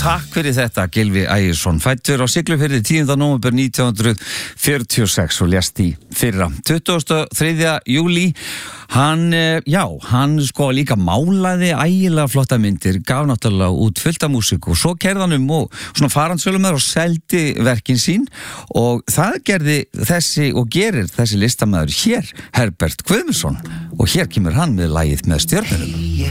takk fyrir þetta, Gylfi Ægisson, fæddur á Siglufirði 10. nóvember 1946 og lést í fyrra. 23. júlí, hann sko líka málaði ægilega flotta myndir, gaf náttúrulega út fullt af músík og svo kerði hann og svona farandsölum og seldi verkin sín og það gerði þessi og gerir þessi listamaður hér, Herbert Guðmundsson, og hér kemur hann með lagið Með stjörnunum.